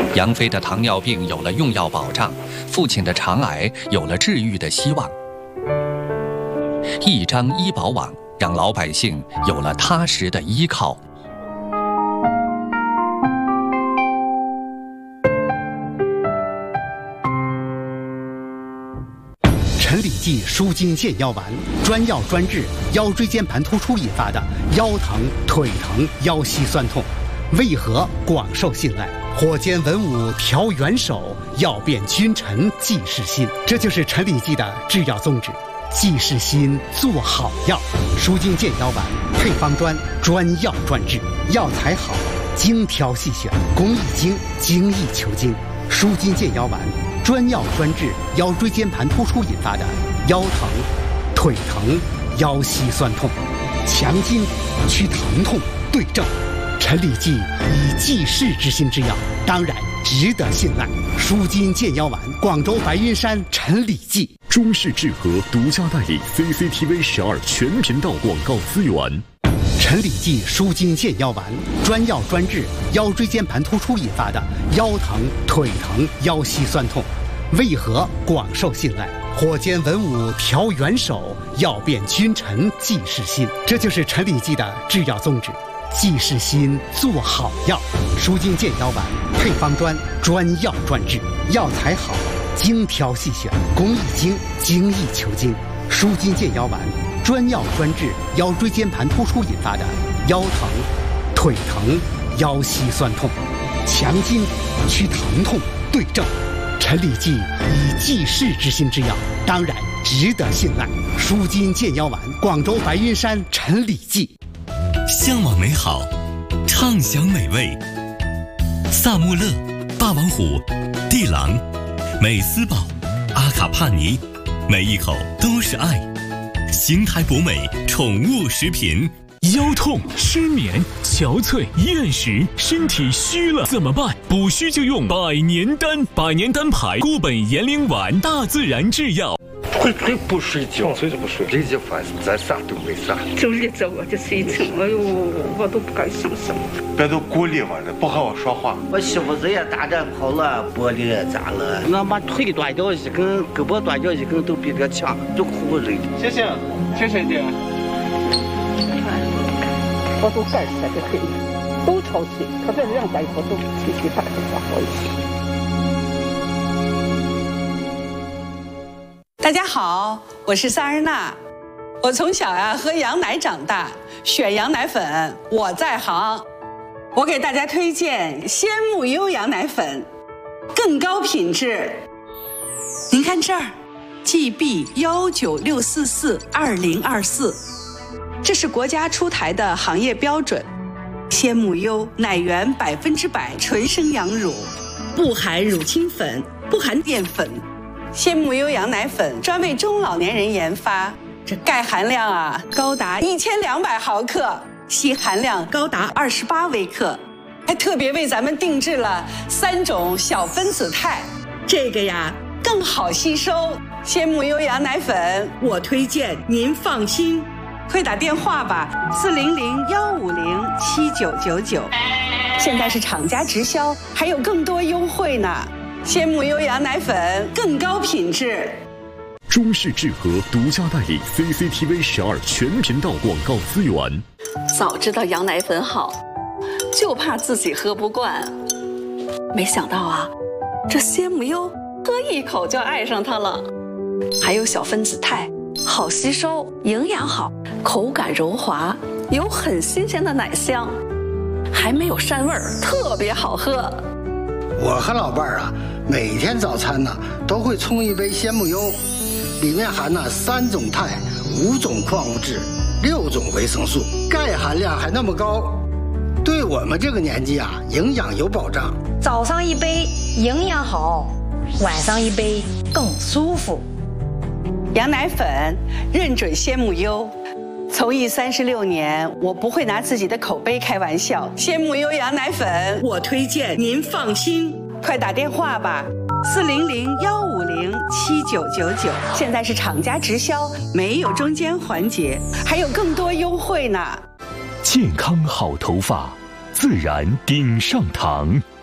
杨飞的糖尿病有了用药保障，父亲的肠癌有了治愈的希望。一张医保网让老百姓有了踏实的依靠。 陈李济舒筋健腰丸，专药专治腰椎间盘突出引发的腰疼、腿疼、腰膝酸痛，为何广受信赖？火尖文武调元首，药变君臣济世心。这就是陈李济的制药宗旨，济世心，做好药。舒筋健腰丸配方专，专药专治，药材好，精挑细选，工艺精，精益求精。舒筋健腰丸专药专治腰椎间盘突出引发的腰疼、腿疼、腰膝酸痛，强筋去疼痛，对症。陈李济以济世之心之药，当然值得信赖。舒筋健腰丸，广州白云山陈李济。 中式制和独家代理 CCTV12全频道广告资源。 陈李济舒筋健腰丸，专药专治腰椎间盘突出引发的腰疼、腿疼、腰膝酸痛，为何广受信赖？火尖文武调元首，药变君臣济世心。这就是陈李济的制药宗旨，济世心，做好药。舒筋健腰丸配方专，专药专治，药材好，精挑细选，工艺精，精益求精。舒筋健腰丸专药专治腰椎间盘突出引发的腰疼、腿疼、腰膝酸痛，强筋去疼痛，对症。陈李济以济世之心之药，当然值得信赖。舒筋健腰丸，广州白云山陈李济。 向往美好，畅享美味。萨穆勒、霸王虎、地朗、美斯宝、阿卡帕尼，每一口都是爱。邢台博美宠物食品。 腰痛、失眠、憔悴、厌食，身体虚了怎么办？补虚就用百年丹，百年丹牌固本延龄丸，大自然制药。 会不睡觉，睡就不睡，这些饭再啥都没啥。 就一直我就睡成，哎呦，我都不敢想什么。 别都孤立我了，不和我说话。 我媳妇子也打着跑了，脖子也咋了？我把腿断掉一根，胳膊断掉一根都比这强，就哭着。 谢谢，谢谢你。 我都干起来就可以，都潮气，特别是两家以后都脾气大，都好一些。 大家好，我是萨尔娜。我从小喝羊奶长大，选羊奶粉我在行。我给大家推荐鲜木优羊奶粉，更高品质。您看这儿 ，GB196442024，这是国家出台的行业标准。鲜木优奶源100%纯生羊乳，不含乳清粉，不含淀粉。鲜木优羊奶粉专为中老年人研发，这钙含量高达1200毫克，硒含量高达28微克，还特别为咱们定制了3种小分子肽，这个更好吸收。鲜木优羊奶粉我推荐您放心，快打电话吧，400-150-7999，现在是厂家直销，还有更多优惠呢。鲜木优羊奶粉更高品质。 中式制和独家代理 CCTV12全频道广告资源。 早知道羊奶粉好，就怕自己喝不惯。没想到这鲜木优喝一口就爱上它了。还有小分子肽，好吸收，营养好，口感柔滑，有很新鲜的奶香，还没有膻味儿，特别好喝。 我和老伴儿每天早餐都会冲一杯鲜木优，里面含3种肽、5种矿物质、6种维生素，钙含量还那么高，对我们这个年纪营养有保障。 早上一杯营养好，晚上一杯更舒服。 羊奶粉认准鲜木优，从艺36年，我不会拿自己的口碑开玩笑。鲜木优羊奶粉我推荐您放心，快打电话吧，400-150-7999，现在是厂家直销，没有中间环节，还有更多优惠呢。 健康好头发，自然顶上堂。